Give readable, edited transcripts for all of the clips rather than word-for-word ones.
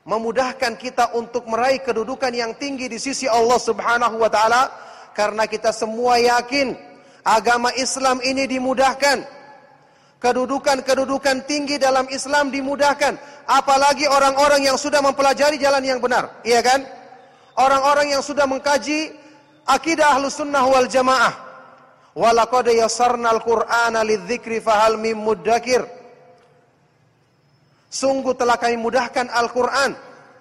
memudahkan kita untuk meraih kedudukan yang tinggi di sisi Allah Subhanahu wa taala, karena kita semua yakin agama Islam ini dimudahkan. Kedudukan-kedudukan tinggi dalam Islam dimudahkan, apalagi orang-orang yang sudah mempelajari jalan yang benar, iya kan? Orang-orang yang sudah mengkaji akidah Ahlus Sunnah wal Jamaah. Wa laqad yassarnal Qur'ana lidzikri fahal mim muddakir. Sungguh telah kami mudahkan Al-Quran.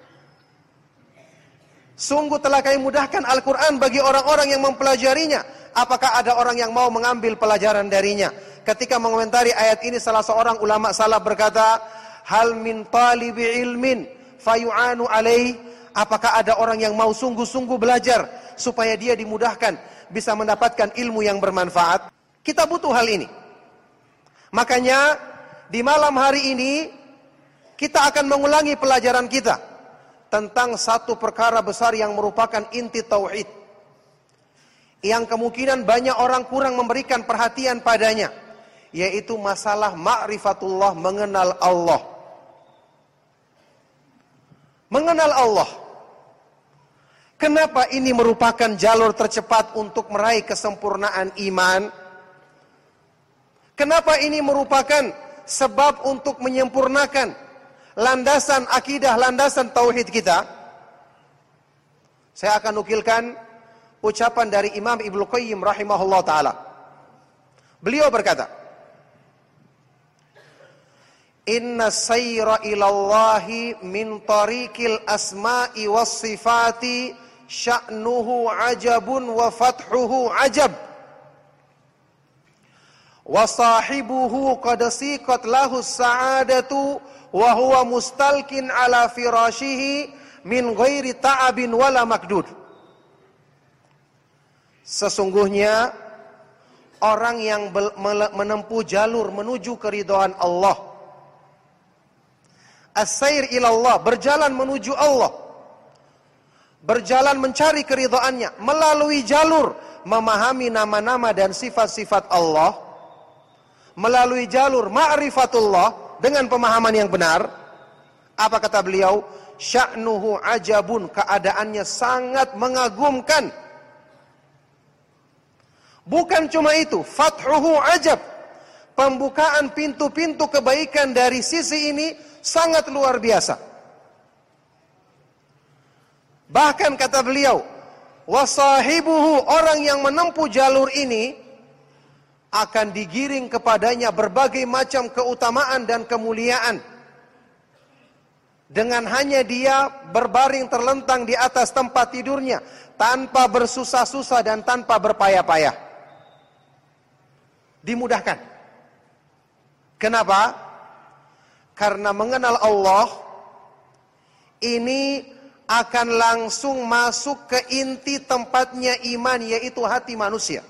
Sungguh telah kami mudahkan Al-Quran bagi orang-orang yang mempelajarinya. Apakah ada orang yang mau mengambil pelajaran darinya? Ketika mengomentari ayat ini, salah seorang ulama salaf berkata, hal min talibi ilmin fayu'anu alaih. Apakah ada orang yang mau sungguh-sungguh belajar supaya dia dimudahkan bisa mendapatkan ilmu yang bermanfaat? Kita butuh hal ini. Makanya di malam hari ini kita akan mengulangi pelajaran kita tentang satu perkara besar yang merupakan inti tauhid, yang kemungkinan banyak orang kurang memberikan perhatian padanya, yaitu masalah ma'rifatullah, mengenal Allah. Mengenal Allah. Kenapa ini merupakan jalur tercepat untuk meraih kesempurnaan iman? Kenapa ini merupakan sebab untuk menyempurnakan landasan akidah, landasan tauhid kita? Saya akan nukilkan ucapan dari Imam Ibnu Qayyim rahimahullah ta'ala. Beliau berkata, inna sayra ilallahi min tariqil asma'i was sifati sya'nuhu ajabun wa fathuhu ajab. Wa sahibuhu qad siqat lahu sa'adatu wa huwa mustalkin ala firashihi min ghairi ta'abin wala makdud. Sesungguhnya orang yang menempuh jalur menuju keridhaan Allah, as-sair ilallah, berjalan menuju Allah, berjalan mencari keridhaannya melalui jalur memahami nama-nama dan sifat-sifat Allah, melalui jalur ma'rifatullah dengan pemahaman yang benar. Apa kata beliau? Sya'nuhu ajabun, keadaannya sangat mengagumkan. Bukan cuma itu, fathuhu ajab, pembukaan pintu-pintu kebaikan dari sisi ini sangat luar biasa. Bahkan kata beliau, wasahibuhu, orang yang menempuh jalur ini akan digiring kepadanya berbagai macam keutamaan dan kemuliaan, dengan hanya dia berbaring terlentang di atas tempat tidurnya tanpa bersusah-susah dan tanpa berpayah-payah. Dimudahkan. Kenapa? Karena mengenal Allah ini akan langsung masuk ke inti tempatnya iman, yaitu hati manusia.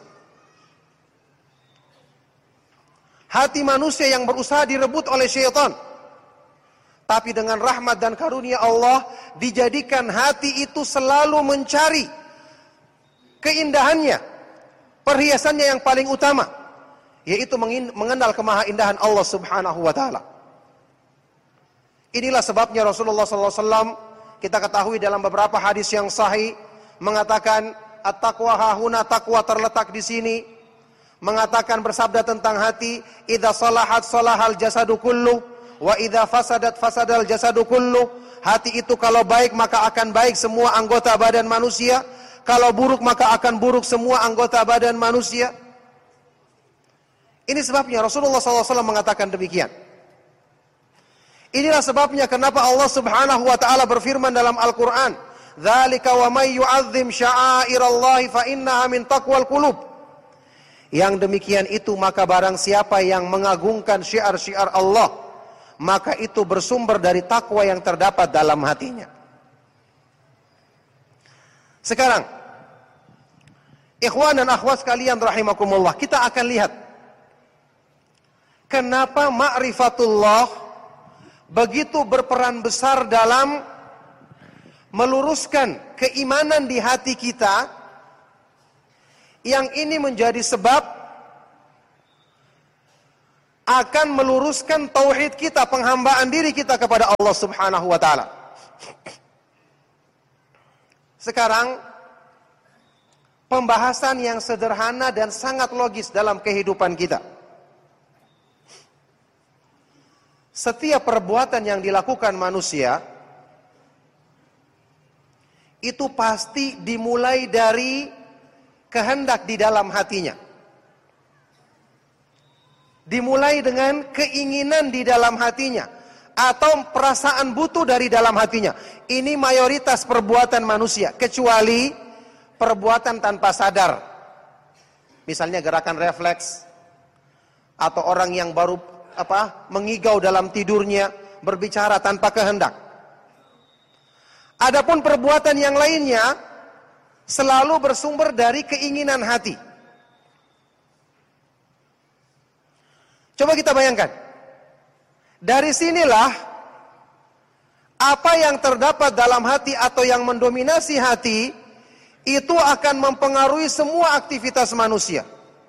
Hati manusia yang berusaha direbut oleh syaitan. Tapi dengan rahmat dan karunia Allah, dijadikan hati itu selalu mencari keindahannya, perhiasannya yang paling utama, yaitu mengenal kemahaindahan Allah Subhanahu wa ta'ala. Inilah sebabnya Rasulullah SAW, kita ketahui dalam beberapa hadis yang sahih, mengatakan at-taqwa hahuna, takwa terletak di sini. Mengatakan, bersabda tentang hati, idza salahat salahal jasadu kullu wa idza fasadat fasadal jasadu kullu. Hati itu kalau baik maka akan baik semua anggota badan manusia, kalau buruk maka akan buruk semua anggota badan manusia. Ini sebabnya Rasulullah SAW mengatakan demikian. Inilah sebabnya kenapa Allah Subhanahu wa ta'ala berfirman dalam Al-Quran, dzalika wa may yu'azzim sya'airallahi fa innaha min taqwal qulub. Yang demikian itu, maka barang siapa yang mengagungkan syiar-syiar Allah, maka itu bersumber dari takwa yang terdapat dalam hatinya. Sekarang, ikhwan dan akhwat sekalian rahimakumullah, kita akan lihat kenapa ma'rifatullah begitu berperan besar dalam meluruskan keimanan di hati kita, yang ini menjadi sebab akan meluruskan tauhid kita, penghambaan diri kita kepada Allah Subhanahu wa ta'ala. Sekarang pembahasan yang sederhana dan sangat logis dalam kehidupan kita. Setiap perbuatan yang dilakukan manusia itu pasti dimulai dari kehendak di dalam hatinya. Dimulai dengan keinginan di dalam hatinya atau perasaan butuh dari dalam hatinya. Ini mayoritas perbuatan manusia, kecuali perbuatan tanpa sadar. Misalnya gerakan refleks atau orang yang baru mengigau dalam tidurnya, berbicara tanpa kehendak. Adapun perbuatan yang lainnya selalu bersumber dari keinginan hati. Coba kita bayangkan. Dari sinilah apa yang terdapat dalam hati atau yang mendominasi hati itu akan mempengaruhi semua aktivitas manusia.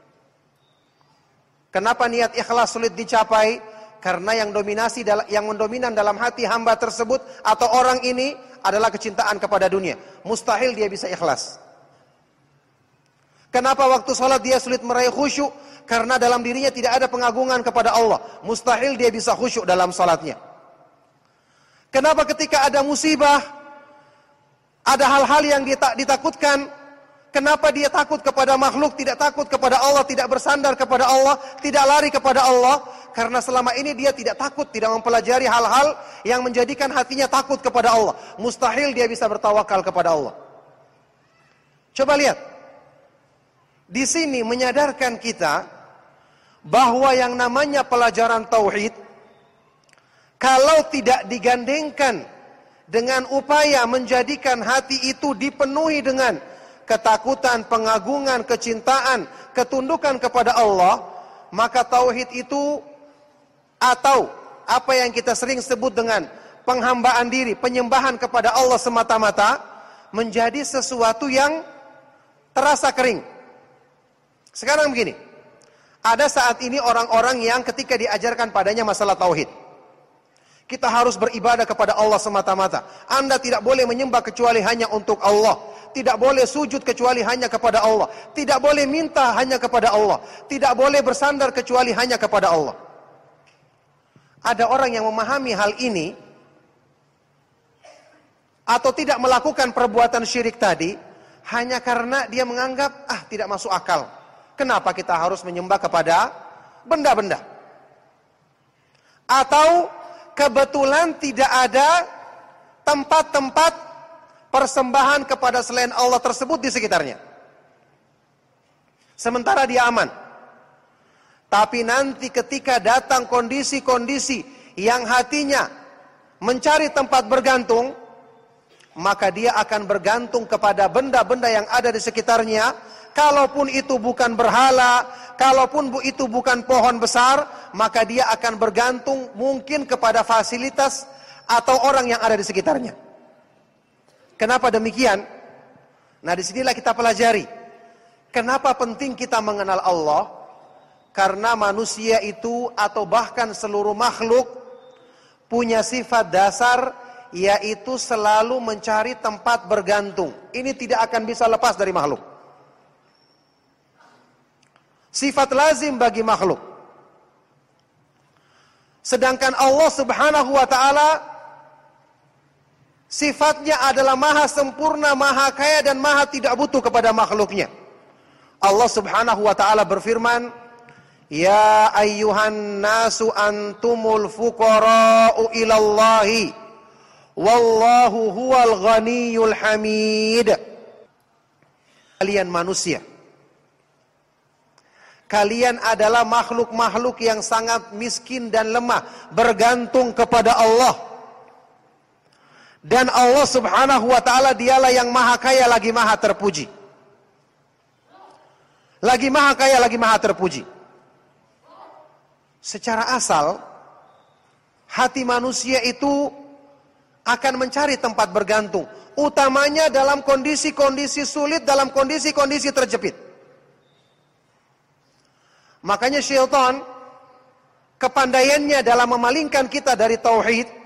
Kenapa niat ikhlas sulit dicapai? Karena yang mendominan dalam hati hamba tersebut atau orang ini adalah kecintaan kepada dunia. Mustahil dia bisa ikhlas. Kenapa waktu sholat dia sulit meraih khusyuk? Karena dalam dirinya tidak ada pengagungan kepada Allah. Mustahil dia bisa khusyuk dalam sholatnya. Kenapa ketika ada musibah, ada hal-hal yang ditakutkan, kenapa dia takut kepada makhluk, tidak takut kepada Allah, tidak bersandar kepada Allah, tidak lari kepada Allah? Karena selama ini dia tidak takut, tidak mempelajari hal-hal yang menjadikan hatinya takut kepada Allah. Mustahil dia bisa bertawakal kepada Allah. Coba lihat. Di sini menyadarkan kita bahwa yang namanya pelajaran tauhid, kalau tidak digandengkan dengan upaya menjadikan hati itu dipenuhi dengan ketakutan, pengagungan, kecintaan, ketundukan kepada Allah, maka tauhid itu atau apa yang kita sering sebut dengan penghambaan diri, penyembahan kepada Allah semata-mata, menjadi sesuatu yang terasa kering. Sekarang begini, ada saat ini orang-orang yang ketika diajarkan padanya masalah tauhid, kita harus beribadah kepada Allah semata-mata. Anda tidak boleh menyembah kecuali hanya untuk Allah. Tidak boleh sujud kecuali hanya kepada Allah. Tidak boleh minta hanya kepada Allah. Tidak boleh bersandar kecuali hanya kepada Allah. Ada orang yang memahami hal ini atau tidak melakukan perbuatan syirik tadi hanya karena dia menganggap tidak masuk akal. Kenapa kita harus menyembah kepada benda-benda? Atau kebetulan tidak ada tempat-tempat persembahan kepada selain Allah tersebut di sekitarnya. Sementara dia aman. Tapi nanti ketika datang kondisi-kondisi yang hatinya mencari tempat bergantung, maka dia akan bergantung kepada benda-benda yang ada di sekitarnya. Kalaupun itu bukan berhala, kalaupun itu bukan pohon besar, maka dia akan bergantung mungkin kepada fasilitas atau orang yang ada di sekitarnya. Kenapa demikian? Nah, disinilah kita pelajari. Kenapa penting kita mengenal Allah? Karena manusia itu atau bahkan seluruh makhluk punya sifat dasar, yaitu selalu mencari tempat bergantung. Ini tidak akan bisa lepas dari makhluk. Sifat lazim bagi makhluk. Sedangkan Allah Subhanahu wa ta'ala sifatnya adalah maha sempurna, maha kaya dan maha tidak butuh kepada makhluknya. Allah Subhanahu wa ta'ala berfirman, Ya ayyuhan nasu antumul fuqara'u ilallahi wallahu huwal ghaniyul hamid. Kalian manusia, kalian adalah makhluk-makhluk yang sangat miskin dan lemah, bergantung kepada Allah. Dan Allah Subhanahu wa ta'ala dialah yang maha kaya lagi maha terpuji. Lagi maha kaya lagi maha terpuji. Secara asal, hati manusia itu akan mencari tempat bergantung. Utamanya dalam kondisi-kondisi sulit, dalam kondisi-kondisi terjepit. Makanya syaitan, kepandaiannya dalam memalingkan kita dari tauhid,